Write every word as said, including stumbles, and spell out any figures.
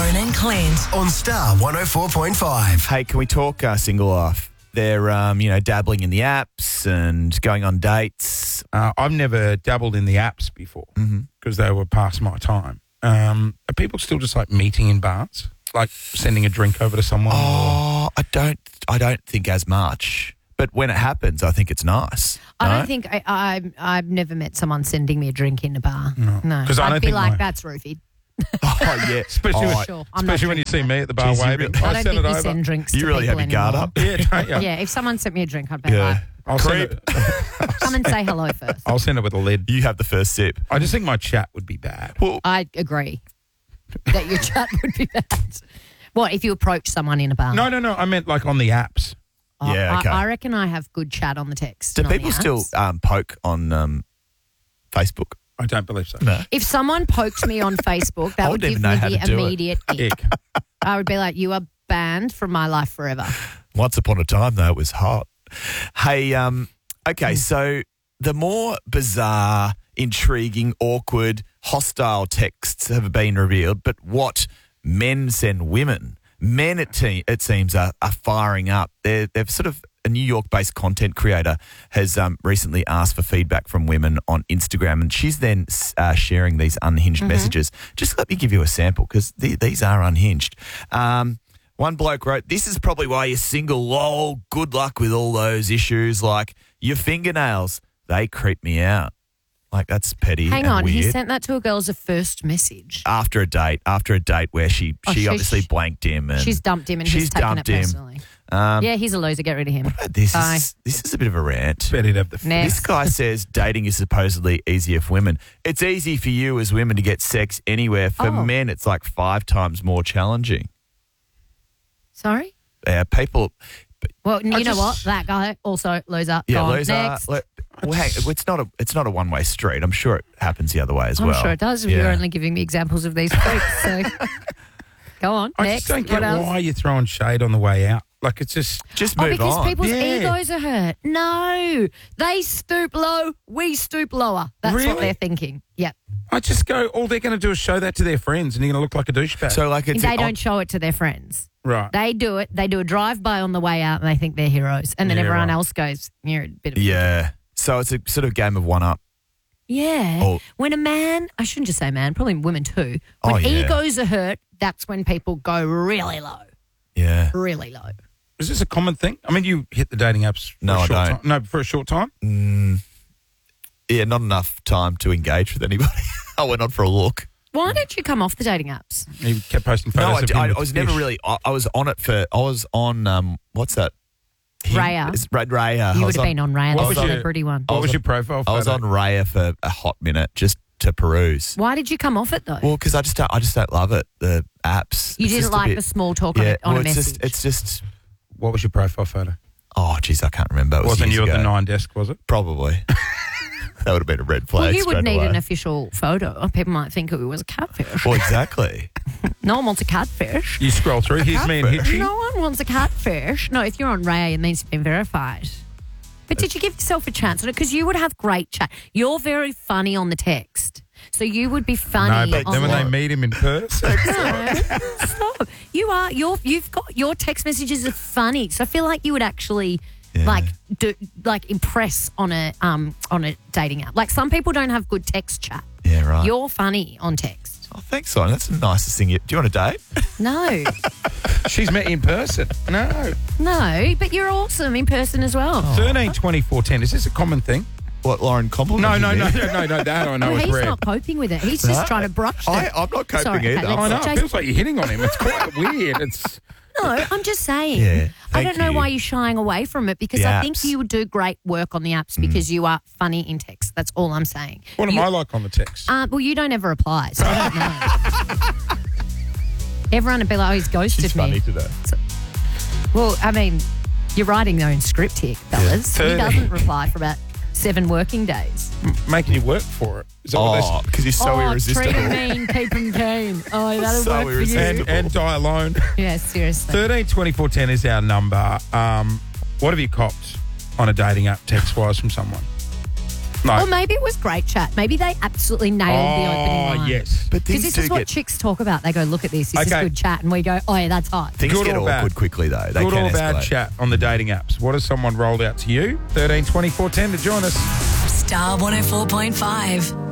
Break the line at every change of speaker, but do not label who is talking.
Lauren and Clint.
On Star one oh four point five.
Hey, can we talk uh, single life? They're, um, you know, dabbling in the apps and going on dates.
Uh, I've never dabbled in the apps before because they were past my time. Um, are people still just like meeting in bars, like sending a drink over to someone?
Oh, I don't, I don't think as much. But when it happens, I think it's nice.
I
no?
don't think I, I, I've never met someone sending me a drink in a bar.
No.
No.
'Cause I
I'd
don't
be
think
like,
my-
that's roofied.
Oh, yeah.
Especially,
Oh,
when,
Sure, I'm not
especially when you see me at the bar
Jeez, you
waving.
really-
I
I
don't
send
think
it
we
over.
send drinks
You
to
really
people
have your guard
anymore.
up.
Yeah, don't you?
Yeah, if someone sent me a drink, I'd be
Yeah.
like,
I'll send,
Creep.
it,
come and say hello first.
I'll send it with a lid.
You have the first sip.
I just think my chat would be bad.
Well,
I agree that your chat would be bad. What, if you approach someone in a bar?
No, no, no. I meant like on the apps.
Oh,
Yeah, okay.
I, I reckon I have good chat on the text.
do
and on
people
the
still
apps.
um, poke on um, Facebook?
I don't believe so.
No.
If someone poked me on Facebook, that
I
would
wouldn't
give
even know
me
how
the
to do it.
immediate ick.
Ick.
I would be like, you are banned from my life forever.
Once upon a time, though, it was hot. Hey, um, okay, so the more bizarre, intriguing, awkward, hostile texts have been revealed, but what men send women, men it, te- it seems are, are firing up. They're, they've sort of, a New York-based content creator has um, recently asked for feedback from women on Instagram, and she's then uh, sharing these unhinged
Mm-hmm.
messages. Just let me give you a sample, because th- these are unhinged. Um, one bloke wrote, "This is probably why you're single. Lol, good luck with all those issues. Like, your fingernails, they creep me out." Like, that's petty
Hang
and
on,
weird.
he sent that to a girl as a first message.
After a date, after a date where she,
Oh,
she
she-
obviously blanked him. And
She's dumped him and
she's
he's taken
dumped
it
him.
personally.
Um,
Yeah, he's a loser. Get rid of him.
This
Bye.
is, this is a bit of a rant.
Bet he'd have the
Next.
This guy says dating is supposedly easier for women. It's easy for you as women to get sex anywhere. For
Oh.
men, it's like five times more challenging.
Sorry?
Yeah, people.
Well, you know
just-
what? That guy also loser.
Yeah,
Gone.
loser.
Next.
Let- well, hang, it's not a. It's not a one way street. I'm sure it happens the other way as
I'm
well.
sure it does.
Yeah.
You're only giving me examples of these freaks. So go on.
I
Next.
just don't
What
get
else?
why you're throwing shade on the way out. Like, it's just...
Just
Oh,
move
because
on.
people's
Yeah.
egos are hurt. No, they stoop low, we stoop lower. That's
Really?
what they're thinking. Yep.
I just go, all they're going to do is show that to their friends and you're going to look like a douchebag.
So like it's
they
on-
don't show it to their friends.
right.
They do it. They do a drive-by on the way out and they think they're heroes. And then
Yeah,
everyone
right.
else goes, you're a bit of a
Yeah. So it's a sort of game of one up.
Yeah.
Oh.
When a man, I shouldn't just say man, probably women too, when
Oh, yeah.
egos are hurt, that's when people go really low.
Yeah.
Really low.
Is this a common thing? I mean, you hit the dating apps for
No,
a
I
short
don't.
time. No, for a short time?
Mm, yeah, not enough time to engage with anybody. I went on for a look.
Why don't you come off the dating apps?
You kept posting photos
No, I,
of
d-
him
I-
with
I was
fish.
never really. I, I was on it for. I was on. Um, what's that? Him-
Raya.
It's Ra- Raya.
You
I
would
was
have
on-
been on Raya,
What
the
was your-
celebrity one.
What
I
was
was
your profile
I was
photo?
on Raya for a hot minute just to peruse.
Why did you come off it though?
Well, because I just don't, I just don't love it. The apps.
you
It's
didn't
just a
like
bit-
the small talk on,
Yeah.
a, on
well,
a
it's
message.
just. It's just.
What was your profile photo?
Oh, geez, I can't remember. It was
Wasn't
years
you at
ago.
the nine desk, was it?
Probably. That would have been a red flag.
well, you would
straight
need
away.
an official photo. People might think it was a catfish.
Well, exactly.
No one wants a catfish.
You scroll through. Here's me and Hitchy.
No one wants a catfish. No, if you're on Ray, it means you've been verified. But did you give yourself a chance on it? Because you would have great chat. You're very funny on the text. So you would be funny
No, but
on
then when
the
they meet him in person.
No, stop. You are you're you've got your text messages are funny. So I feel like you would actually
Yeah.
like do like impress on a um on a dating app. Like some people don't have good text chat.
Yeah, right.
You're funny on text.
Oh, thanks, Simon. That's the nicest thing. You, do you want a date?
No.
She's met you in person. No.
No, but you're awesome in person as well.
thirteen twenty-four ten. Is this a common thing?
What, Lauren
No,
complimented
no,
me?
no, no, no, no. That I know
Well,
is
he's
red.
not coping with it. He's just
No.
trying to brush it.
I, I'm not coping
Sorry, okay,
either.
let's-
I know.
Jason-
It feels like you're hitting on him. It's quite weird. It's
No, I'm just saying.
Yeah,
I
thank
don't know
you.
why you're shying away from it because
The
I think
apps. Mm.
you would do great work on the apps because you are funny in text. That's all I'm saying.
what am
You-
I like on the text?
Uh, well, you don't ever reply, so I don't know. Everyone would be like, oh, he's ghosted
She's
me.
funny today.
Well, I mean, you're writing your own script here, fellas. He
Thirty.
doesn't reply for about seven working days.
Making you work for it. Is that what
Oh, because you're so
oh,
irresistible.
treat 'em mean, keep 'em keen. Oh, that'll
So
work for
they
you.
say? And, and die alone.
Yeah, seriously.
thirteen twenty-four ten is our number. Um, what have you copped on a dating app text-wise from someone? Like,
Or maybe it was great chat. Maybe they absolutely nailed the opening
oh,
line.
yes.
But
Because
things
this
do
is what
get
chicks talk about. They go, look at this. This
Okay.
is good chat. And we go, oh, yeah, that's hot.
things
Good
get
or bad?
awkward quickly though. They
Good
can
or bad
escalate.
chat on the dating apps? What has someone rolled out to you? thirteen twenty-four ten to join us.
Star one oh four point five.